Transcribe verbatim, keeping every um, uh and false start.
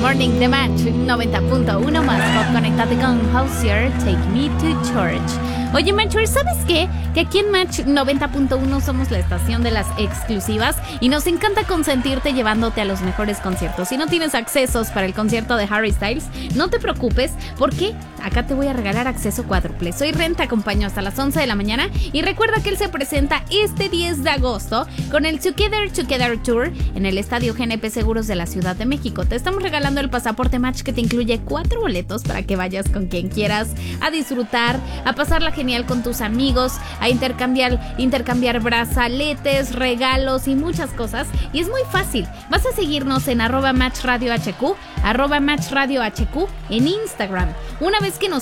Morning de Match noventa punto uno más pop. Conéctate con Hozier, Take Me to Church. Oye, Matcher, ¿sabes qué? Que aquí en Match noventa punto uno somos la estación de las exclusivas y nos encanta consentirte llevándote a los mejores conciertos. Si no tienes accesos para el concierto de Harry Styles, no te preocupes, porque acá te voy a regalar acceso cuádruple. Soy Ren, te acompaño hasta las once de la mañana y recuerda que él se presenta este diez de agosto con el Together Together Tour en el Estadio G N P Seguros de la Ciudad de México. Te estamos regalando el pasaporte Match, que te incluye cuatro boletos para que vayas con quien quieras a disfrutar, a pasarla genial con tus amigos, a intercambiar, intercambiar brazaletes, regalos y muchas cosas. Y es muy fácil. Vas a seguirnos en arroba Match Radio H Q, arroba Match Radio H Q en Instagram. Una vez que nos